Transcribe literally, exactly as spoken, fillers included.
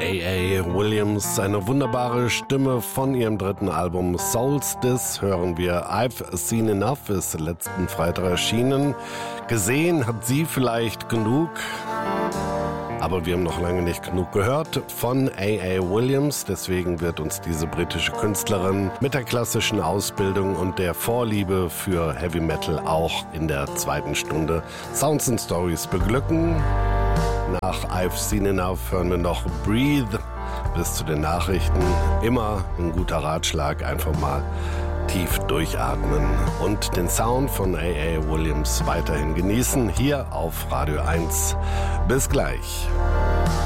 A A. Williams, eine wunderbare Stimme von ihrem dritten Album Solstice hören wir. I've Seen Enough ist letzten Freitag erschienen. Gesehen hat sie vielleicht genug, aber wir haben noch lange nicht genug gehört von A A. Williams. Deswegen wird uns diese britische Künstlerin mit der klassischen Ausbildung und der Vorliebe für Heavy Metal auch in der zweiten Stunde Sounds and Stories beglücken. Nach I've Seen Enough hören wir noch Breathe bis zu den Nachrichten. Immer ein guter Ratschlag, einfach mal tief durchatmen und den Sound von A A. Williams weiterhin genießen, hier auf Radio eins. Bis gleich.